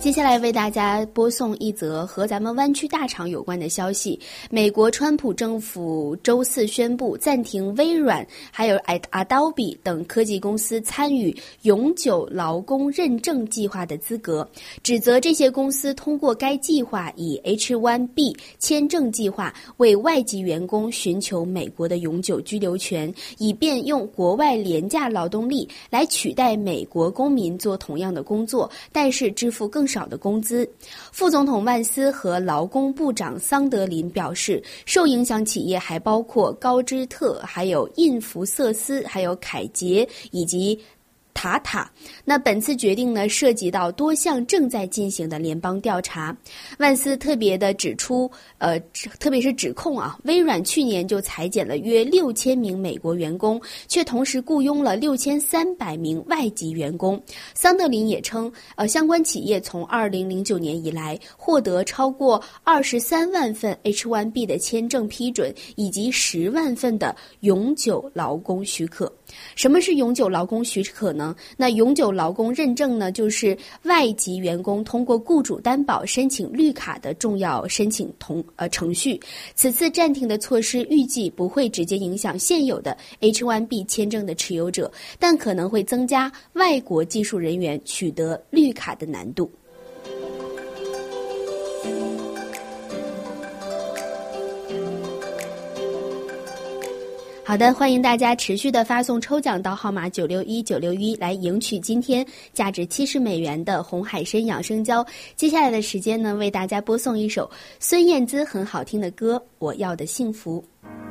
接下来为大家播送一则和咱们湾区大厂有关的消息。美国川普政府周四宣布暂停微软还有 Adobe 等科技公司参与永久劳工认证计划的资格，指责这些公司通过该计划以 H-1B 签证计划为外籍员工寻求美国的永久居留权，以便用国外廉价劳动力来取代美国公民做同样的工作，但是支付更少的工资。副总统万斯和劳工部长桑德林表示，受影响企业还包括高芝特、还有印福瑟斯、还有凯捷以及塔塔。那本次决定呢，涉及到多项正在进行的联邦调查。万斯特别是指控微软去年就裁减了约6000名美国员工，却同时雇佣了6300名外籍员工。桑德林也称，相关企业从2009年以来获得超过23万份 H-1B 的签证批准，以及10万份的永久劳工许可。什么是永久劳工许可呢？那永久劳工认证呢，就是外籍员工通过雇主担保申请绿卡的重要申请程序。此次暂停的措施预计不会直接影响现有的 H-1B 签证的持有者，但可能会增加外国技术人员取得绿卡的难度。好的，欢迎大家持续的发送抽奖到号码961961来赢取今天价值$70的红海参养生胶。接下来的时间呢，为大家播送一首孙燕姿很好听的歌《我要的幸福》。